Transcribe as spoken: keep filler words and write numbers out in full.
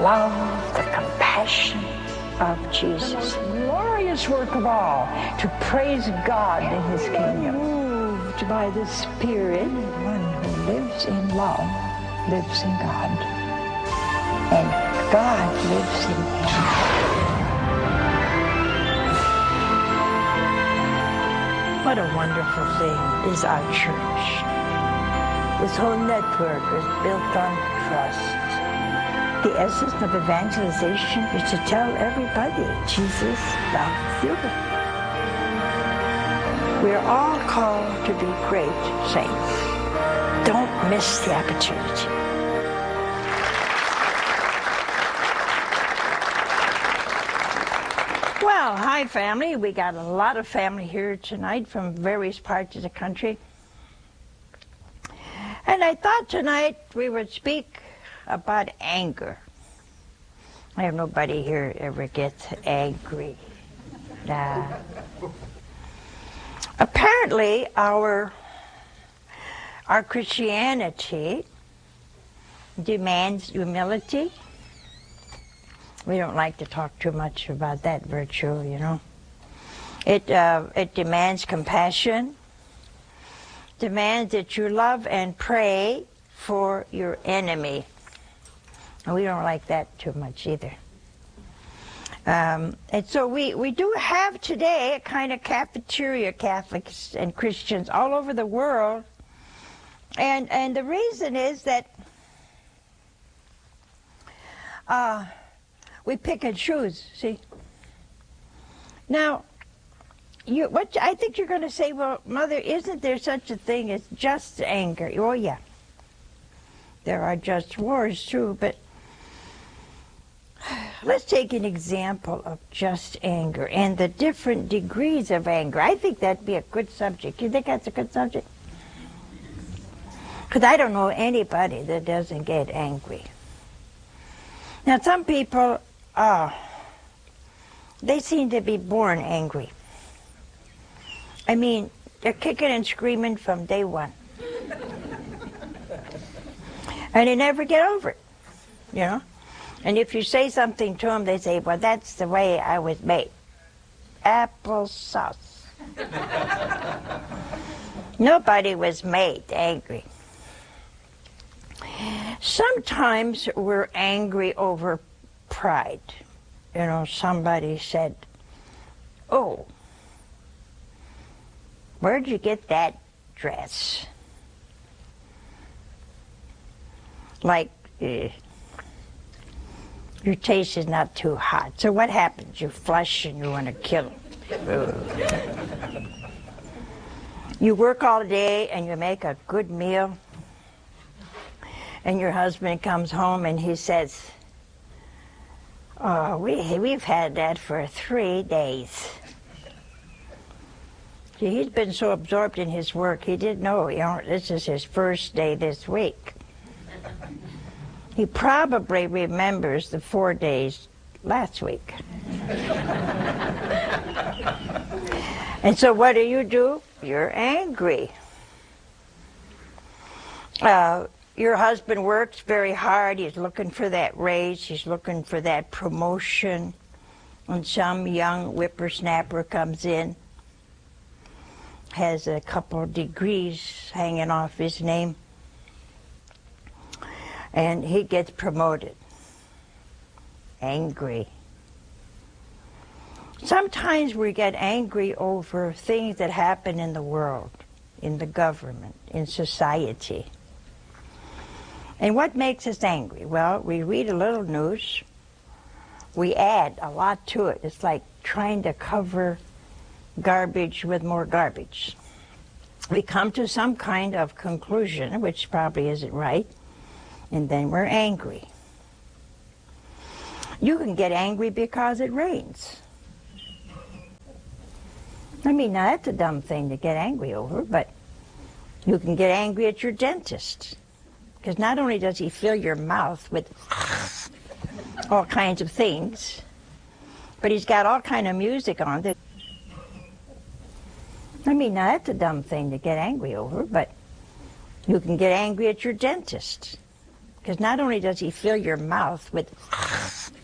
love, the compassion of Jesus. The most glorious work of all, to praise God in His kingdom. Moved by the Spirit, one who lives in love lives in God, and God lives in him. What a wonderful thing is our church. This whole network is built on trust. The essence of evangelization is to tell everybody Jesus loves you. We're all called to be great saints. Don't miss the opportunity. Well, hi family. We got a lot of family here tonight from various parts of the country. And I thought tonight we would speak about anger. I have nobody here ever gets angry. Nah. Apparently, our our Christianity demands humility. We don't like to talk too much about that virtue, you know. It uh, it demands compassion. Demands that you love and pray for your enemy. And we don't like that too much either. Um, and so we, we do have today a kind of cafeteria, Catholics and Christians all over the world. And, and the reason is that uh, we pick and choose, see? Now, You, what I think you're going to say, well, Mother, isn't there such a thing as just anger? Oh, yeah. There are just wars, too, but let's take an example of just anger and the different degrees of anger. I think that'd be a good subject. You think that's a good subject? Because I don't know anybody that doesn't get angry. Now, some people, uh, they seem to be born angry. I mean, they're kicking and screaming from day one. And they never get over it, you know? And if you say something to them, they say, well, that's the way I was made. Applesauce. Nobody was made angry. Sometimes we're angry over pride. You know, somebody said, oh, where'd you get that dress? Like, uh, your taste is not too hot. So what happens? You flush and you want to kill them. You work all day and you make a good meal. And your husband comes home and he says, oh, we, we've had that for three days. See, he's been so absorbed in his work, he didn't know, you know, this is his first day this week. He probably remembers the four days last week. And so what do you do? You're angry. Uh, your husband works very hard. He's looking for that raise. He's looking for that promotion. And some young whippersnapper comes in, has a couple of degrees hanging off his name, and he gets promoted. Angry. Sometimes we get angry over things that happen in the world, in the government, in society. And what makes us angry? Well, we read a little news, we add a lot to it. It's like trying to cover garbage with more garbage. We come to some kind of conclusion, which probably isn't right, and then we're angry. You can get angry because it rains. I mean, now that's a dumb thing to get angry over, but you can get angry at your dentist, because not only does he fill your mouth with all kinds of things, but he's got all kind of music on that. I mean, now that's a dumb thing to get angry over, but you can get angry at your dentist, Because not only does he fill your mouth with